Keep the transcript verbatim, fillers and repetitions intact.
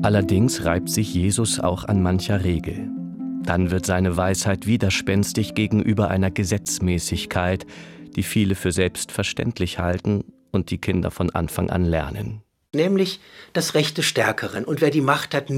Allerdings reibt sich Jesus auch an mancher Regel. Dann wird seine Weisheit widerspenstig gegenüber einer Gesetzmäßigkeit, die viele für selbstverständlich halten und die Kinder von Anfang an lernen. Nämlich das Recht des Stärkeren. Und wer die Macht hat,